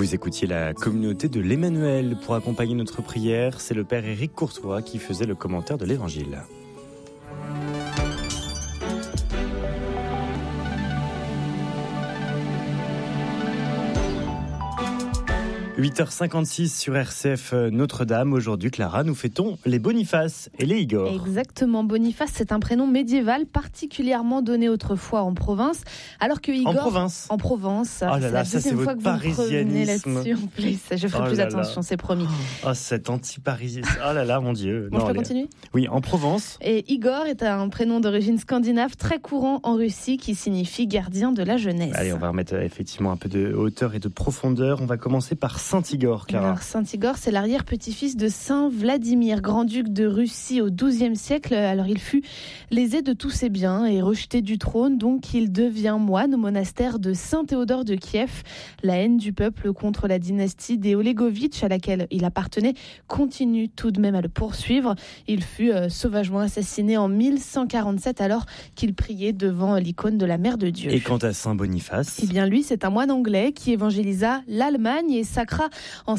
Vous écoutiez la communauté de l'Emmanuel. Pour accompagner notre prière, c'est le père Éric Courtois qui faisait le commentaire de l'Évangile. 8h56 sur RCF Notre-Dame. Aujourd'hui, Clara, nous fêtons les Boniface et les Igor. Exactement. Boniface, c'est un prénom médiéval particulièrement donné autrefois en province, alors que Igor... En province. En Provence. Oh là là, ça c'est votre parisianisme. Je ferai plus attention, c'est promis. Oh, cet anti-parisisme. Oh là là, mon Dieu. Bon, je peux continuer ? Oui, en Provence. Et Igor est un prénom d'origine scandinave très courant en Russie qui signifie gardien de la jeunesse. Allez, on va remettre effectivement un peu de hauteur et de profondeur. On va commencer par Saint-Igor, Clara. Alors, Saint-Igor, c'est l'arrière-petit-fils de Saint Vladimir, grand-duc de Russie au XIIe siècle. Alors, il fut lésé de tous ses biens et rejeté du trône. Donc, il devient moine au monastère de Saint-Théodore de Kiev. La haine du peuple contre la dynastie des Olegovitch, à laquelle il appartenait, continue tout de même à le poursuivre. Il fut sauvagement assassiné en 1147, alors qu'il priait devant l'icône de la Mère de Dieu. Et quant à Saint Boniface ? Eh bien, lui, c'est un moine anglais qui évangélisa l'Allemagne et sacra en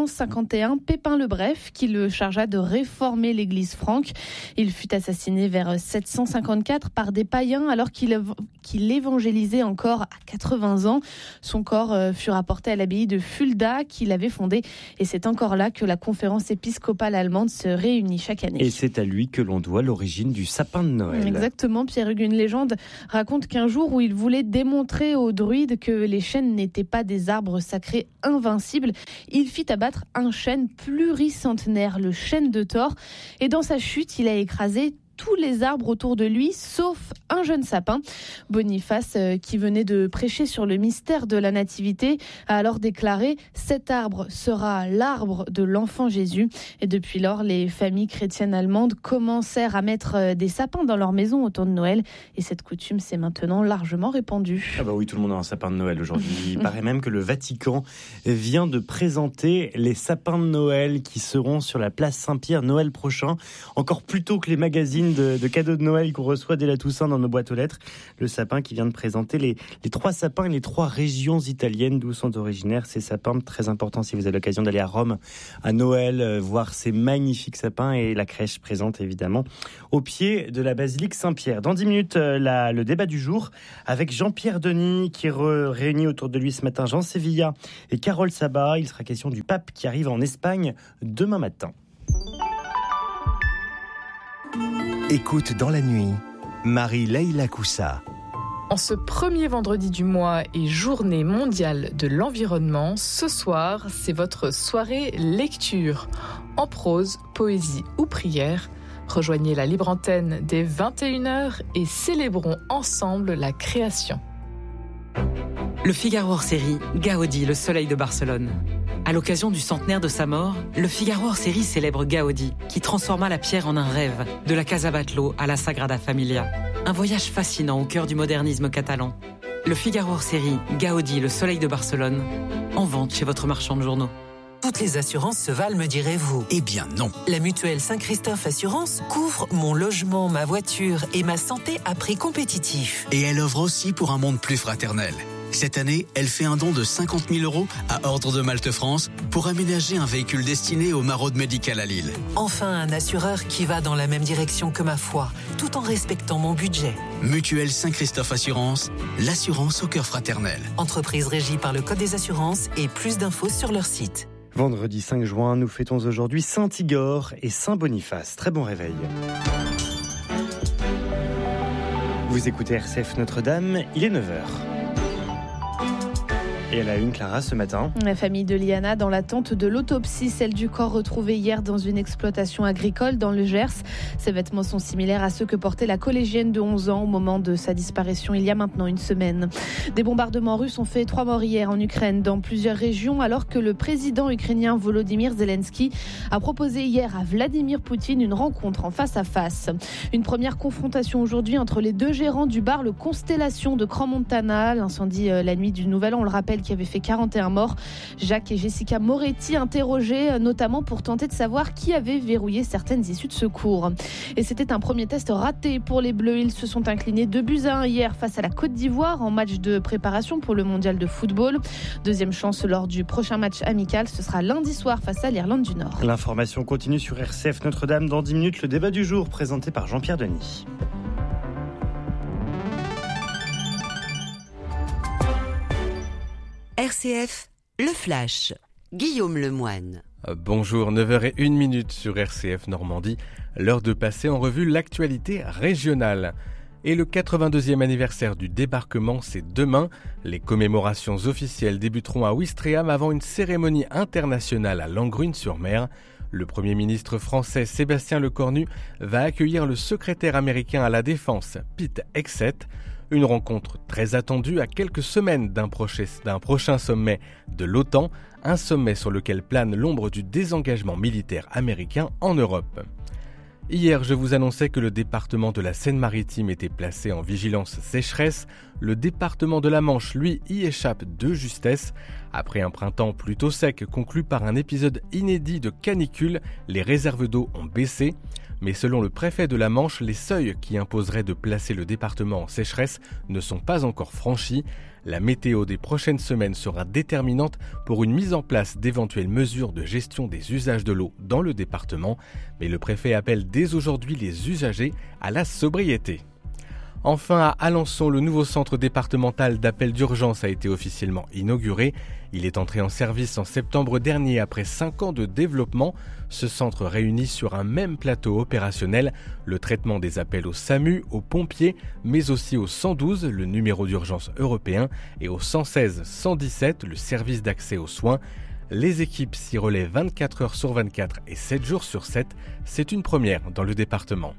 751 Pépin le Bref, qui le chargea de réformer l'église franque. Il fut assassiné vers 754 par des païens alors qu'il évangélisait encore à 80 ans. Son corps fut rapporté à l'abbaye de Fulda qu'il avait fondée, et c'est encore là que la conférence épiscopale allemande se réunit chaque année. Et c'est à lui que l'on doit l'origine du sapin de Noël. Exactement, Pierre-Hugues. Une légende raconte qu'un jour où il voulait démontrer aux druides que les chênes n'étaient pas des arbres sacrés invincibles, il fit abattre un chêne pluricentenaire, le chêne de Thor, et dans sa chute, il a écrasé tous les arbres autour de lui, sauf un jeune sapin. Boniface, qui venait de prêcher sur le mystère de la Nativité, a alors déclaré « Cet arbre sera l'arbre de l'enfant Jésus ». Et depuis lors, les familles chrétiennes allemandes commencèrent à mettre des sapins dans leur maison au temps de Noël. Et cette coutume s'est maintenant largement répandue. Ah bah oui, tout le monde a un sapin de Noël aujourd'hui. Il paraît même que le Vatican vient de présenter les sapins de Noël qui seront sur la place Saint-Pierre Noël prochain. Encore plus tôt que les magazines de cadeaux de Noël qu'on reçoit dès la Toussaint dans nos boîtes aux lettres. Le sapin qui vient de présenter les 3 sapins et les 3 régions italiennes d'où sont originaires ces sapins. Très important si vous avez l'occasion d'aller à Rome à Noël, voir ces magnifiques sapins, et la crèche présente évidemment au pied de la basilique Saint-Pierre. Dans 10 minutes, le débat du jour avec Jean-Pierre Denis qui réunit autour de lui ce matin Jean Sevilla et Carole Sabat. Il sera question du pape qui arrive en Espagne demain matin. Écoute dans la nuit, Marie-Leila Coussa. En ce premier vendredi du mois et journée mondiale de l'environnement, ce soir, c'est votre soirée lecture. En prose, poésie ou prière, rejoignez la libre antenne dès 21h et célébrons ensemble la création. Le Figaro hors-série, Gaudi, le soleil de Barcelone. À l'occasion du centenaire de sa mort, le Figaro hors-série célèbre Gaudi, qui transforma la pierre en un rêve, de la Casa Batlló à la Sagrada Familia. Un voyage fascinant au cœur du modernisme catalan. Le Figaro hors-série, Gaudi, le soleil de Barcelone, en vente chez votre marchand de journaux. Toutes les assurances se valent, me direz-vous. Eh bien non. La mutuelle Saint-Christophe Assurance couvre mon logement, ma voiture et ma santé à prix compétitif. Et elle offre aussi pour un monde plus fraternel. Cette année, elle fait un don de 50 000 € à Ordre de Malte France pour aménager un véhicule destiné au maraude médical à Lille. Enfin, un assureur qui va dans la même direction que ma foi, tout en respectant mon budget. Mutuelle Saint-Christophe Assurance, l'assurance au cœur fraternel. Entreprise régie par le Code des assurances et plus d'infos sur leur site. Vendredi 5 juin, nous fêtons aujourd'hui Saint-Igor et Saint-Boniface. Très bon réveil. Vous écoutez RCF Notre-Dame, il est 9h. Et elle a une, Clara, ce matin. La famille de Liana dans l'attente de l'autopsie, celle du corps retrouvé hier dans une exploitation agricole dans le Gers. Ces vêtements sont similaires à ceux que portait la collégienne de 11 ans au moment de sa disparition il y a maintenant une semaine. Des bombardements russes ont fait 3 morts hier en Ukraine dans plusieurs régions, alors que le président ukrainien Volodymyr Zelensky a proposé hier à Vladimir Poutine une rencontre en face à face. Une première confrontation aujourd'hui entre les 2 gérants du bar Le Constellation de Crans-Montana. L'incendie la nuit du Nouvel An, on le rappelle, mortelle qui avait fait 41 morts. Jacques et Jessica Moretti interrogés notamment pour tenter de savoir qui avait verrouillé certaines issues de secours. Et c'était un premier test raté pour les Bleus. Ils se sont inclinés 2-1 hier face à la Côte d'Ivoire en match de préparation pour le mondial de football. Deuxième chance lors du prochain match amical, ce sera lundi soir face à l'Irlande du Nord. L'information continue sur RCF Notre-Dame. Dans 10 minutes, le débat du jour présenté par Jean-Pierre Denis. RCF, le Flash. Guillaume Lemoine. Bonjour, 9h01 sur RCF Normandie. L'heure de passer en revue l'actualité régionale. Et le 82e anniversaire du débarquement, c'est demain. Les commémorations officielles débuteront à Ouistreham avant une cérémonie internationale à Langrune-sur-Mer. Le Premier ministre français Sébastien Lecornu va accueillir le secrétaire américain à la Défense, Pete Hegseth. Une rencontre très attendue à quelques semaines d'un prochain sommet de l'OTAN, un sommet sur lequel plane l'ombre du désengagement militaire américain en Europe. Hier, je vous annonçais que le département de la Seine-Maritime était placé en vigilance sécheresse. Le département de la Manche, lui, y échappe de justesse. Après un printemps plutôt sec conclu par un épisode inédit de canicule, les réserves d'eau ont baissé. Mais selon le préfet de la Manche, les seuils qui imposeraient de placer le département en sécheresse ne sont pas encore franchis. La météo des prochaines semaines sera déterminante pour une mise en place d'éventuelles mesures de gestion des usages de l'eau dans le département. Mais le préfet appelle dès aujourd'hui les usagers à la sobriété. Enfin, à Alençon, le nouveau centre départemental d'appel d'urgence a été officiellement inauguré. Il est entré en service en septembre dernier après 5 ans de développement. Ce centre réunit sur un même plateau opérationnel le traitement des appels au SAMU, aux pompiers, mais aussi au 112, le numéro d'urgence européen, et au 116 117, le service d'accès aux soins. Les équipes s'y relaient 24 heures sur 24 et 7 jours sur 7. C'est une première dans le département.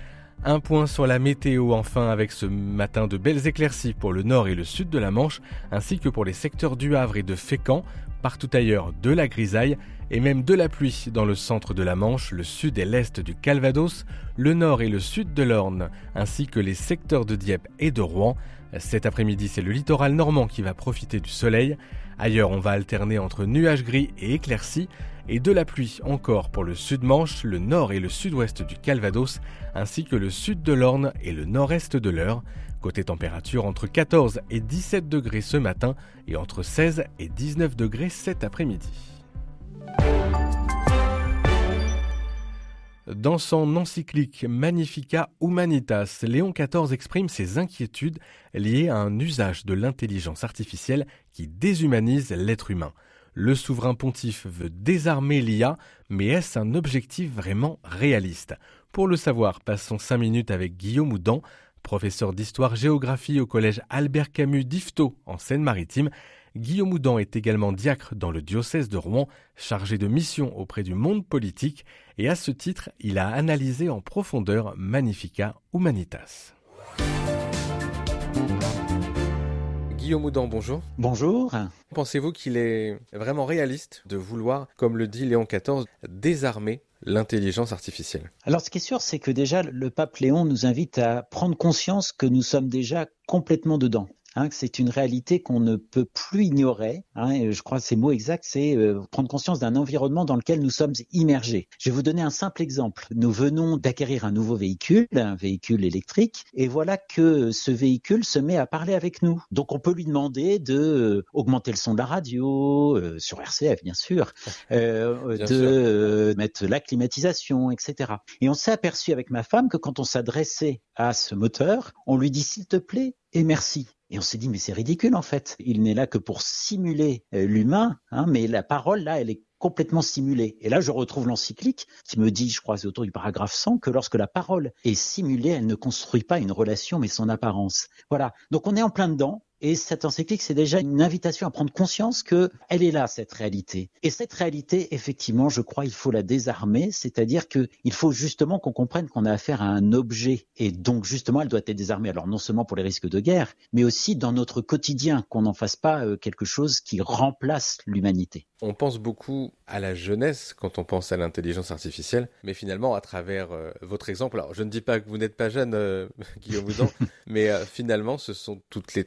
Un point sur la météo enfin avec ce matin de belles éclaircies pour le nord et le sud de la Manche, ainsi que pour les secteurs du Havre et de Fécamp. Partout ailleurs, de la grisaille et même de la pluie dans le centre de la Manche, le sud et l'est du Calvados, le nord et le sud de l'Orne, ainsi que les secteurs de Dieppe et de Rouen. Cet après-midi, c'est le littoral normand qui va profiter du soleil. Ailleurs, on va alterner entre nuages gris et éclaircies, et de la pluie encore pour le sud-Manche, le nord et le sud-ouest du Calvados, ainsi que le sud de l'Orne et le nord-est de l'Eure. Côté température, entre 14 et 17 degrés ce matin et entre 16 et 19 degrés cet après-midi. Dans son encyclique Magnificat Humanitas, Léon XIV exprime ses inquiétudes liées à un usage de l'intelligence artificielle qui déshumanise l'être humain. Le souverain pontife veut désarmer l'IA, mais est-ce un objectif vraiment réaliste ? Pour le savoir, passons 5 minutes avec Guillaume Houdan, professeur d'histoire-géographie au collège Albert Camus d'Yvetot en Seine-Maritime. Guillaume Houdan est également diacre dans le diocèse de Rouen, chargé de mission auprès du monde politique, et à ce titre, il a analysé en profondeur Magnificat Humanitas. Guillaume Houdan, bonjour. Bonjour. Pensez-vous qu'il est vraiment réaliste de vouloir, comme le dit Léon XIV, désarmer l'intelligence artificielle ? Alors ce qui est sûr, c'est que déjà le pape Léon nous invite à prendre conscience que nous sommes déjà complètement dedans. Que c'est une réalité qu'on ne peut plus ignorer. Et je crois que ces mots exacts, c'est prendre conscience d'un environnement dans lequel nous sommes immergés. Je vais vous donner un simple exemple. Nous venons d'acquérir un nouveau véhicule, un véhicule électrique, et voilà que ce véhicule se met à parler avec nous. Donc on peut lui demander de augmenter le son de la radio, sur RCF bien sûr, mettre la climatisation, etc. Et on s'est aperçu avec ma femme que quand on s'adressait à ce moteur, on lui dit s'il te plaît et merci. Et on s'est dit, mais c'est ridicule en fait. Il n'est là que pour simuler l'humain, mais la parole là, elle est complètement simulée. Et là, je retrouve l'encyclique qui me dit, je crois, c'est autour du paragraphe 100, que lorsque la parole est simulée, elle ne construit pas une relation, mais son apparence. Voilà. Donc on est en plein dedans. Et cette encyclique, c'est déjà une invitation à prendre conscience qu'elle est là, cette réalité. Et cette réalité, effectivement, je crois, il faut la désarmer, c'est-à-dire qu'il faut justement qu'on comprenne qu'on a affaire à un objet. Et donc, justement, elle doit être désarmée. Alors, non seulement pour les risques de guerre, mais aussi dans notre quotidien, qu'on n'en fasse pas quelque chose qui remplace l'humanité. On pense beaucoup à la jeunesse quand on pense à l'intelligence artificielle, mais finalement, à travers votre exemple, alors je ne dis pas que vous n'êtes pas jeune, Guillaume Houdan, mais finalement, ce sont toutes les tranches d'âge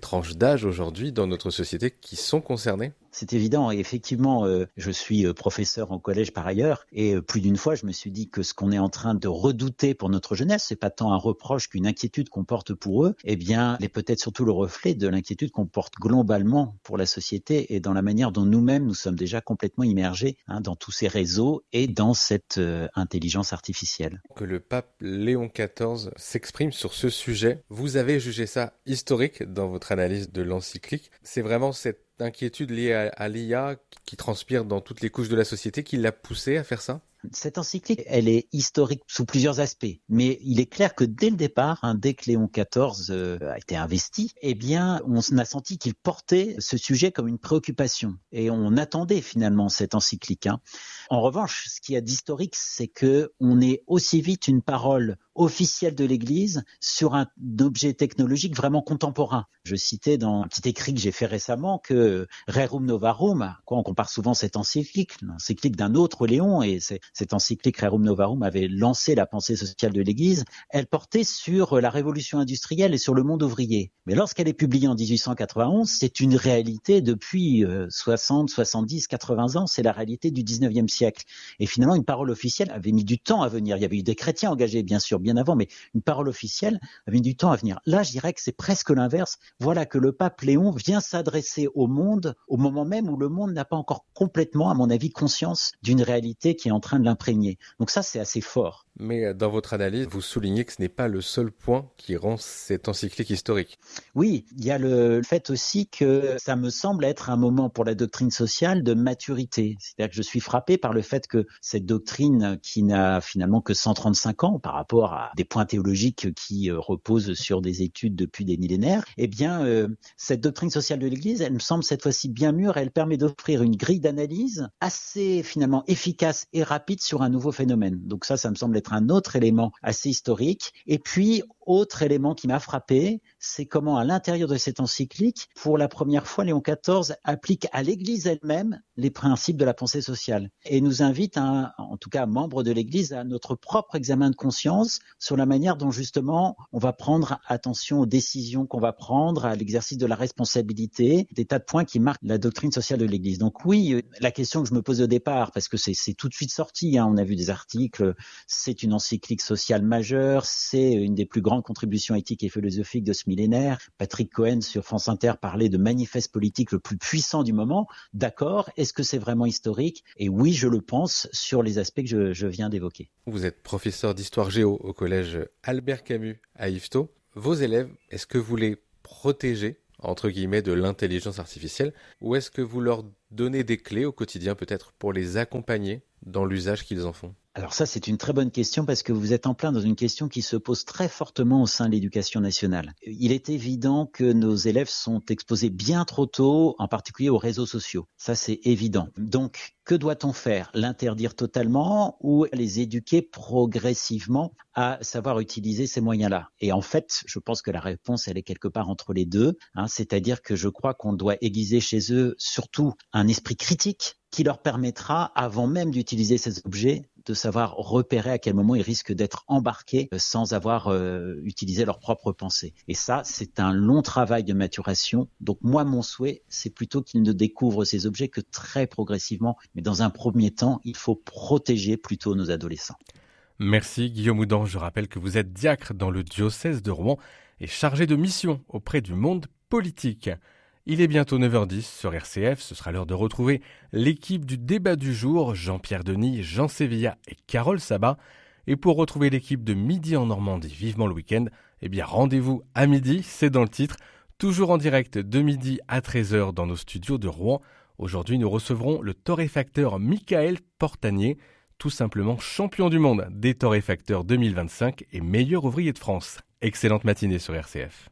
d'âge aujourd'hui dans notre société qui sont concernés ? C'est évident et effectivement, je suis professeur en collège par ailleurs et plus d'une fois je me suis dit que ce qu'on est en train de redouter pour notre jeunesse, c'est pas tant un reproche qu'une inquiétude qu'on porte pour eux, eh bien, est peut-être surtout le reflet de l'inquiétude qu'on porte globalement pour la société et dans la manière dont nous-mêmes nous sommes déjà complètement immergés dans tous ces réseaux et dans cette intelligence artificielle. Que le pape Léon XIV s'exprime sur ce sujet, vous avez jugé ça historique dans votre analyse de l'encyclique. C'est vraiment cette inquiétude liée à l'IA qui transpire dans toutes les couches de la société qui l'a poussé à faire ça ? Cette encyclique, elle est historique sous plusieurs aspects, mais il est clair que dès le départ, dès que Léon XIV a été investi, eh bien, on a senti qu'il portait ce sujet comme une préoccupation, et on attendait finalement cette encyclique. En revanche, ce qu'il y a d'historique, c'est que on est aussi vite une parole officielle de l'Église sur un objet technologique vraiment contemporain. Je citais dans un petit écrit que j'ai fait récemment que Rerum Novarum, on compare souvent cette encyclique, l'encyclique d'un autre Léon, et cette encyclique Rerum Novarum avait lancé la pensée sociale de l'Église, elle portait sur la révolution industrielle et sur le monde ouvrier. Mais lorsqu'elle est publiée en 1891, c'est une réalité depuis 60, 70, 80 ans, c'est la réalité du 19e siècle. Et finalement, une parole officielle avait mis du temps à venir. Il y avait eu des chrétiens engagés, bien sûr, bien avant, mais une parole officielle avait mis du temps à venir. Là, je dirais que c'est presque l'inverse. Voilà que le pape Léon vient s'adresser au monde au moment même où le monde n'a pas encore complètement, à mon avis, conscience d'une réalité qui est en train de l'imprégner. Donc ça, c'est assez fort. Mais dans votre analyse, vous soulignez que ce n'est pas le seul point qui rend cette encyclique historique. Oui, il y a le fait aussi que ça me semble être un moment pour la doctrine sociale de maturité. C'est-à-dire que je suis frappé par le fait que cette doctrine qui n'a finalement que 135 ans par rapport à des points théologiques qui reposent sur des études depuis des millénaires, eh bien, cette doctrine sociale de l'Église, elle me semble cette fois-ci bien mûre. Elle permet d'offrir une grille d'analyse assez finalement efficace et rapide sur un nouveau phénomène. Donc ça me semble être un autre élément assez historique. Et puis, autre élément qui m'a frappé, c'est comment à l'intérieur de cette encyclique, pour la première fois, Léon XIV applique à l'Église elle-même les principes de la pensée sociale et nous invite, en tout cas membres de l'Église, à notre propre examen de conscience sur la manière dont justement on va prendre attention aux décisions qu'on va prendre, à l'exercice de la responsabilité, des tas de points qui marquent la doctrine sociale de l'Église. Donc oui, la question que je me pose au départ, parce que c'est tout de suite sorti, on a vu des articles, c'est une encyclique sociale majeure, c'est une des plus grandes contributions éthiques et philosophiques de ce millénaire. Patrick Cohen sur France Inter parlait de manifeste politique le plus puissant du moment. D'accord, est-ce que c'est vraiment historique ? Et oui, je le pense sur les aspects que je viens d'évoquer. Vous êtes professeur d'histoire géo au collège Albert Camus à Yvetot. Vos élèves, est-ce que vous les protégez entre guillemets de l'intelligence artificielle ou est-ce que vous leur donnez des clés au quotidien peut-être pour les accompagner dans l'usage qu'ils en font ? Alors ça, c'est une très bonne question parce que vous êtes en plein dans une question qui se pose très fortement au sein de l'éducation nationale. Il est évident que nos élèves sont exposés bien trop tôt, en particulier aux réseaux sociaux. Ça, c'est évident. Donc, que doit-on faire ? L'interdire totalement ou les éduquer progressivement à savoir utiliser ces moyens-là ? Et en fait, je pense que la réponse, elle est quelque part entre les deux. C'est-à-dire que je crois qu'on doit aiguiser chez eux surtout un esprit critique qui leur permettra, avant même d'utiliser ces objets, de savoir repérer à quel moment ils risquent d'être embarqués sans avoir utilisé leur propre pensée. Et ça, c'est un long travail de maturation. Donc moi, mon souhait, c'est plutôt qu'ils ne découvrent ces objets que très progressivement. Mais dans un premier temps, il faut protéger plutôt nos adolescents. Merci Guillaume Houdan. Je rappelle que vous êtes diacre dans le diocèse de Rouen et chargé de mission auprès du monde politique. Il est bientôt 9h10 sur RCF, ce sera l'heure de retrouver l'équipe du débat du jour, Jean-Pierre Denis, Jean Sévilla et Carole Sabat. Et pour retrouver l'équipe de Midi en Normandie, vivement le week-end, rendez-vous à midi, c'est dans le titre, toujours en direct de midi à 13h dans nos studios de Rouen. Aujourd'hui, nous recevrons le torréfacteur Michael Portanier, tout simplement champion du monde des torréfacteurs 2025 et meilleur ouvrier de France. Excellente matinée sur RCF.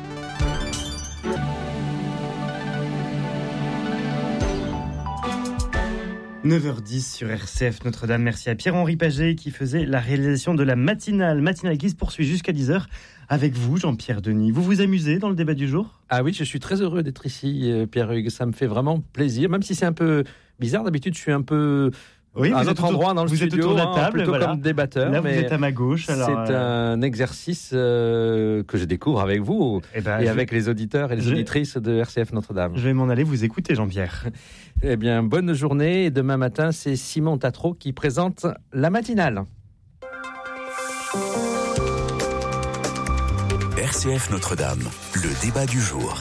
« 9h10 sur RCF Notre-Dame. Merci à Pierre-Henri Paget qui faisait la réalisation de la matinale qui se poursuit jusqu'à 10h avec vous, Jean-Pierre Denis. Vous vous amusez dans le débat du jour ? Ah oui, je suis très heureux d'être ici, Pierre-Hugues. Ça me fait vraiment plaisir, même si c'est un peu bizarre. D'habitude, je suis un peu Oui, un autre endroit dans le studio, êtes autour de la table, plutôt voilà. comme débatteur. Là, mais vous êtes à ma gauche. Alors, c'est un exercice que je découvre avec vous et avec les auditeurs et les auditrices de RCF Notre-Dame. Je vais m'en aller vous écouter, Jean-Pierre. Eh bien, bonne journée. Et demain matin, c'est Simon Tatro qui présente la matinale. RCF Notre-Dame, le débat du jour.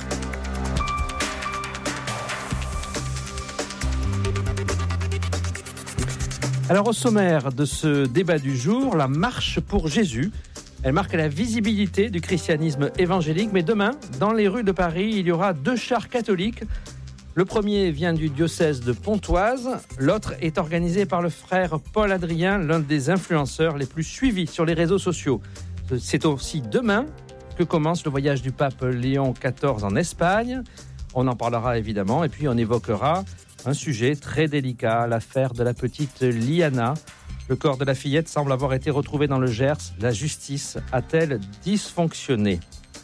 Alors au sommaire de ce débat du jour, la marche pour Jésus. Elle marque la visibilité du christianisme évangélique. Mais demain, dans les rues de Paris, il y aura 2 chars catholiques. Le premier vient du diocèse de Pontoise. L'autre est organisé par le frère Paul Adrien, l'un des influenceurs les plus suivis sur les réseaux sociaux. C'est aussi demain que commence le voyage du pape Léon XIV en Espagne. On en parlera évidemment et puis on évoquera un sujet très délicat, l'affaire de la petite Liana. Le corps de la fillette semble avoir été retrouvé dans le Gers. La justice a-t-elle dysfonctionné ?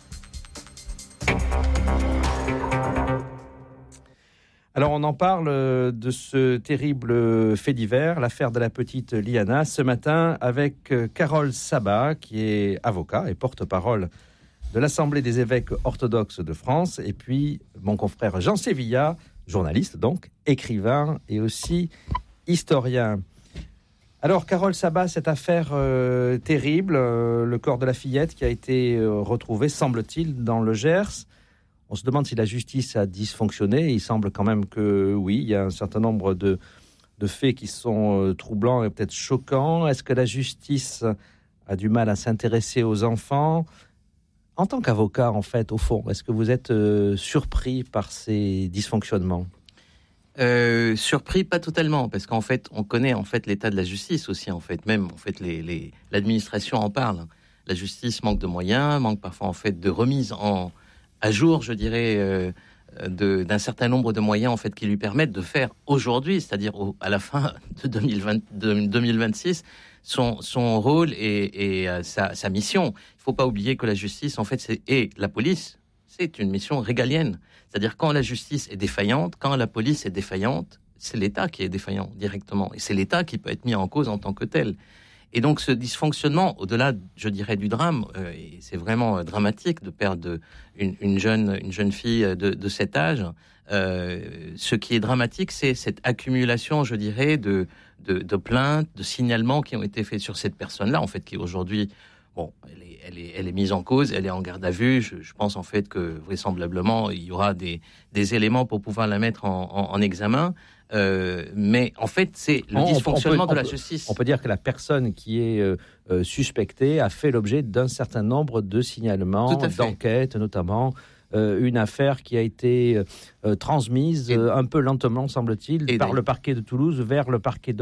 Alors on en parle de ce terrible fait divers, l'affaire de la petite Liana, ce matin avec Carole Sabat, qui est avocat et porte-parole de l'Assemblée des évêques orthodoxes de France, et puis mon confrère Jean Sévilla, journaliste donc, écrivain et aussi historien. Alors Carole Sabat, cette affaire terrible, le corps de la fillette qui a été retrouvé, semble-t-il, dans le Gers. On se demande si la justice a dysfonctionné. Il semble quand même que oui, il y a un certain nombre de faits qui sont troublants et peut-être choquants. Est-ce que la justice a du mal à s'intéresser aux enfants ? En tant qu'avocat, en fait, au fond, est-ce que vous êtes surpris par ces dysfonctionnements ? Surpris, pas totalement, parce qu'en fait, on connaît en fait l'état de la justice aussi. En fait, même en fait, l'administration en parle. La justice manque de moyens, manque parfois en fait de remise à jour, je dirais, d'un certain nombre de moyens en fait qui lui permettent de faire aujourd'hui, c'est-à-dire à la fin de 2026. Son rôle et sa mission. Il ne faut pas oublier que la justice, en fait, et la police, c'est une mission régalienne. C'est-à-dire quand la justice est défaillante, quand la police est défaillante, c'est l'État qui est défaillant directement. Et c'est l'État qui peut être mis en cause en tant que tel. Et donc ce dysfonctionnement, au-delà, je dirais, du drame, et c'est vraiment dramatique de perdre une jeune fille de cet âge, ce qui est dramatique, c'est cette accumulation, je dirais, de plaintes, de signalements qui ont été faits sur cette personne-là, en fait, qui aujourd'hui, bon, elle est mise en cause, elle est en garde à vue. Je pense en fait que vraisemblablement il y aura des éléments pour pouvoir la mettre en examen. Mais en fait, c'est le dysfonctionnement de la justice. On peut dire que la personne qui est suspectée a fait l'objet d'un certain nombre de signalements, d'enquêtes, notamment. Une affaire qui a été transmise un peu lentement, semble-t-il, par le parquet de Toulouse vers le parquet de